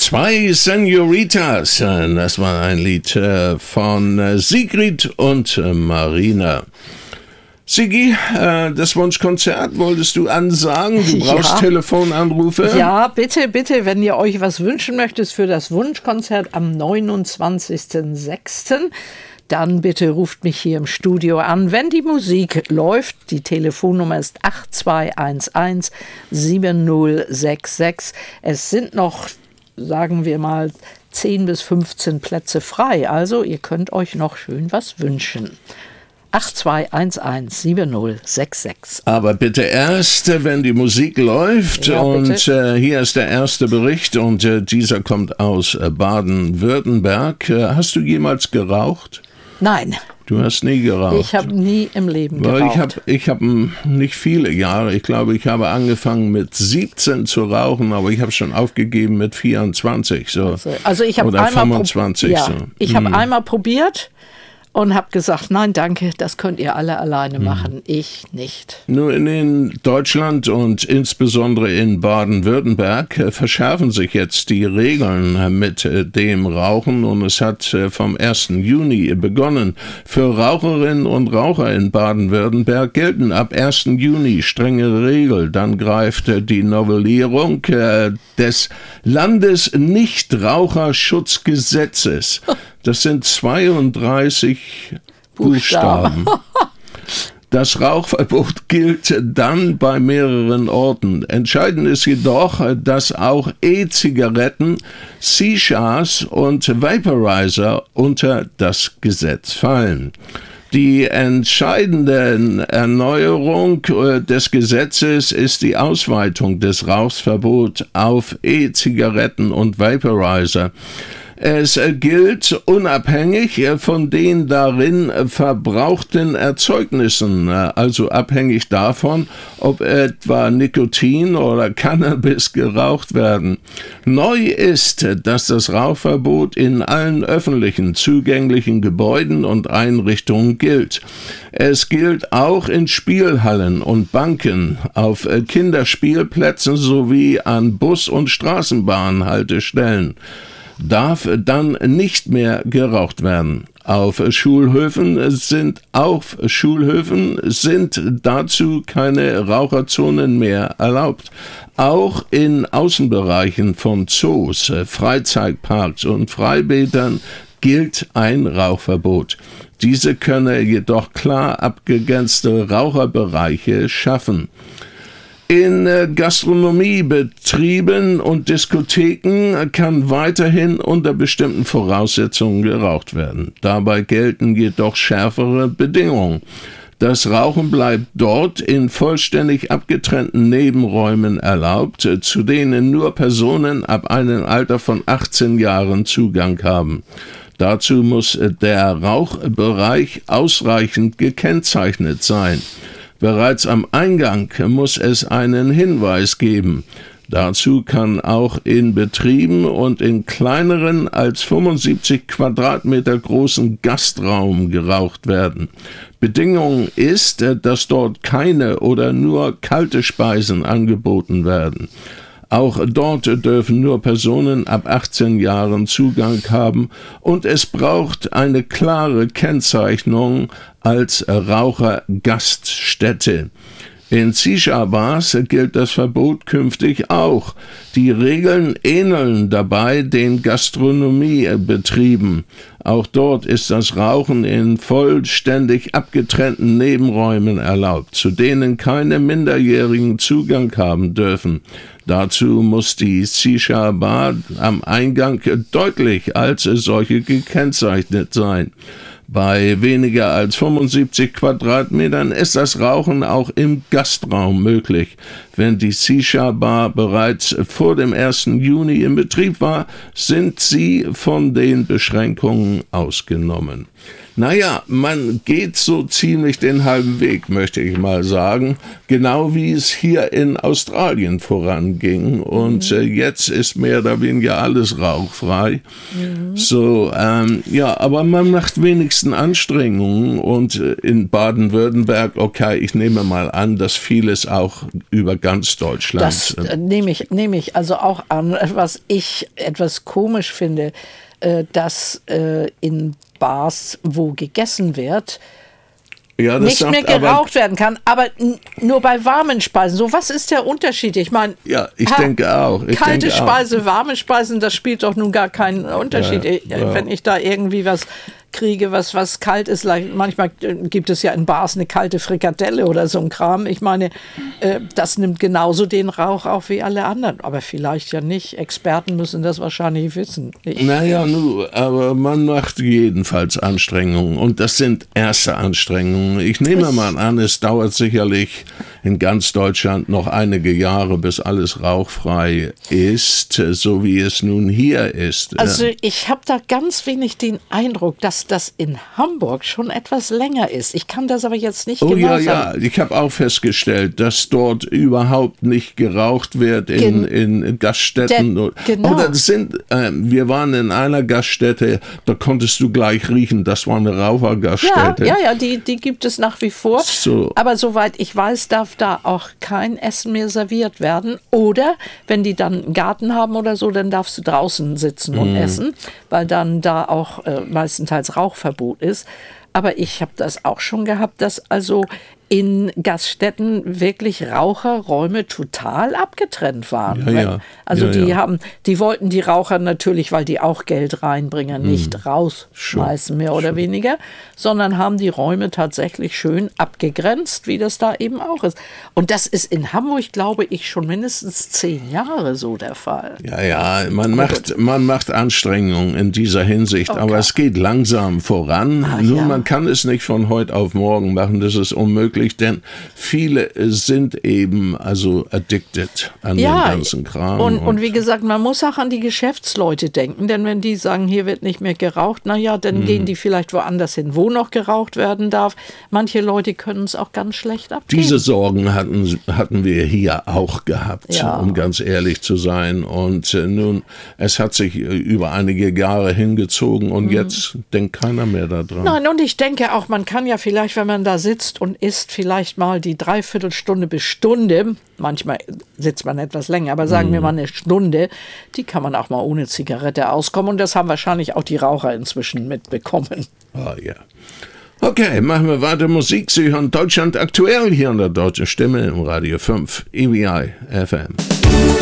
Zwei Senoritas, das war ein Lied von Sigrid und Marina. Sigi, das Wunschkonzert wolltest du ansagen? Du brauchst Telefonanrufe? Ja, bitte, wenn ihr euch was wünschen möchtet für das Wunschkonzert am 29.06., dann bitte ruft mich hier im Studio an, wenn die Musik läuft. Die Telefonnummer ist 8211 7066. Es sind noch, sagen wir mal, 10 bis 15 Plätze frei. Also ihr könnt euch noch schön was wünschen. 8211 7066. Aber bitte erst, wenn die Musik läuft. Ja, und hier ist der erste Bericht und dieser kommt aus Baden-Württemberg. Hast du jemals geraucht? Nein. Du hast nie geraucht? Ich habe nie im Leben geraucht. Ich habe nicht viele Jahre. Ich glaube, ich habe angefangen mit 17 zu rauchen, aber ich habe schon aufgegeben mit 24. So. Also ich habe oder 25. So. Ich habe einmal probiert und habe gesagt, nein, danke, das könnt ihr alle alleine machen, ich nicht. Nur in Deutschland und insbesondere in Baden-Württemberg verschärfen sich jetzt die Regeln mit dem Rauchen und es hat vom 1. Juni begonnen. Für Raucherinnen und Raucher in Baden-Württemberg gelten ab 1. Juni strenge Regeln. Dann greift die Novellierung des Landesnichtraucherschutzgesetzes. Das sind 32 Buchstaben. Das Rauchverbot gilt dann bei mehreren Orten. Entscheidend ist jedoch, dass auch E-Zigaretten, Shisha und Vaporizer unter das Gesetz fallen. Die entscheidende Erneuerung des Gesetzes ist die Ausweitung des Rauchverbots auf E-Zigaretten und Vaporizer. Es gilt unabhängig von den darin verbrauchten Erzeugnissen, also abhängig davon, ob etwa Nikotin oder Cannabis geraucht werden. Neu ist, dass das Rauchverbot in allen öffentlichen zugänglichen Gebäuden und Einrichtungen gilt. Es gilt auch in Spielhallen und Banken, auf Kinderspielplätzen sowie an Bus- und Straßenbahnhaltestellen. Darf dann nicht mehr geraucht werden. Auf Schulhöfen sind dazu keine Raucherzonen mehr erlaubt. Auch in Außenbereichen von Zoos, Freizeitparks und Freibädern gilt ein Rauchverbot. Diese können jedoch klar abgegrenzte Raucherbereiche schaffen. In Gastronomiebetrieben und Diskotheken kann weiterhin unter bestimmten Voraussetzungen geraucht werden. Dabei gelten jedoch schärfere Bedingungen. Das Rauchen bleibt dort in vollständig abgetrennten Nebenräumen erlaubt, zu denen nur Personen ab einem Alter von 18 Jahren Zugang haben. Dazu muss der Rauchbereich ausreichend gekennzeichnet sein. Bereits am Eingang muss es einen Hinweis geben. Dazu kann auch in Betrieben und in kleineren als 75 Quadratmeter großen Gastraum geraucht werden. Bedingung ist, dass dort keine oder nur kalte Speisen angeboten werden. Auch dort dürfen nur Personen ab 18 Jahren Zugang haben und es braucht eine klare Kennzeichnung als Rauchergaststätte. In Shisha-Bars gilt das Verbot künftig auch. Die Regeln ähneln dabei den Gastronomiebetrieben. Auch dort ist das Rauchen in vollständig abgetrennten Nebenräumen erlaubt, zu denen keine Minderjährigen Zugang haben dürfen. Dazu muss die Shisha-Bar am Eingang deutlich als solche gekennzeichnet sein. Bei weniger als 75 Quadratmetern ist das Rauchen auch im Gastraum möglich. Wenn die Shisha-Bar bereits vor dem 1. Juni in Betrieb war, sind sie von den Beschränkungen ausgenommen. Naja, man geht so ziemlich den halben Weg, möchte ich mal sagen. Genau wie es hier in Australien voranging. Und jetzt ist mehr oder weniger alles rauchfrei. So, ja, aber man macht wenigstens Anstrengungen. Und in Baden-Württemberg, okay, ich nehme mal an, dass vieles auch über ganz Deutschland. Das nehme ich also auch an, was ich etwas komisch finde, dass in Bars, wo gegessen wird, ja, das nicht mehr geraucht werden kann, aber nur bei warmen Speisen. So, was ist der Unterschied? Ich meine, ja, ich denke auch. Kalte Speise, warme Speisen, das spielt doch nun gar keinen Unterschied. Wenn ich da irgendwie was kriege, was kalt ist, manchmal gibt es ja in Bars eine kalte Frikadelle oder so ein Kram. Ich meine, das nimmt genauso den Rauch auf wie alle anderen, aber vielleicht ja nicht. Experten müssen das wahrscheinlich wissen. Naja, aber man macht jedenfalls Anstrengungen und das sind erste Anstrengungen. Ich nehme mal an, es dauert sicherlich in ganz Deutschland noch einige Jahre, bis alles rauchfrei ist, so wie es nun hier ist. Also ich habe da ganz wenig den Eindruck, dass das in Hamburg schon etwas länger ist. Ich kann das aber jetzt nicht genau sagen. Ja, ich habe auch festgestellt, dass dort überhaupt nicht geraucht wird in Gaststätten. Genau. Oder wir waren in einer Gaststätte, da konntest du gleich riechen, das war eine Rauchergaststätte. Ja, die gibt es nach wie vor. So. Aber soweit ich weiß, darf da auch kein Essen mehr serviert werden. Oder wenn die dann einen Garten haben oder so, dann darfst du draußen sitzen und essen, weil dann da auch meistenteils Rauchverbot ist. Aber ich habe das auch schon gehabt, dass also in Gaststätten wirklich Raucherräume total abgetrennt waren. Die wollten die Raucher natürlich, weil die auch Geld reinbringen, nicht rausschmeißen, mehr oder weniger, sondern haben die Räume tatsächlich schön abgegrenzt, wie das da eben auch ist. Und das ist in Hamburg, glaube ich, schon mindestens 10 Jahre so der Fall. Ja, man macht Anstrengungen in dieser Hinsicht, aber es geht langsam voran. Man kann es nicht von heute auf morgen machen, das ist unmöglich. Denn viele sind eben also addicted an den ganzen Kram. Und wie gesagt, man muss auch an die Geschäftsleute denken, denn wenn die sagen, hier wird nicht mehr geraucht, dann gehen die vielleicht woanders hin, wo noch geraucht werden darf. Manche Leute können es auch ganz schlecht abgeben. Diese Sorgen hatten wir hier auch gehabt, um ganz ehrlich zu sein. Und nun, es hat sich über einige Jahre hingezogen und jetzt denkt keiner mehr daran. Nein, und ich denke auch, man kann ja vielleicht, wenn man da sitzt und isst, vielleicht mal die Dreiviertelstunde bis Stunde, manchmal sitzt man etwas länger, aber sagen wir mal eine Stunde, die kann man auch mal ohne Zigarette auskommen und das haben wahrscheinlich auch die Raucher inzwischen mitbekommen. Oh ja. Okay, machen wir weiter Musik. Sie hören Deutschland aktuell hier an der Deutschen Stimme im Radio 5, EBI FM.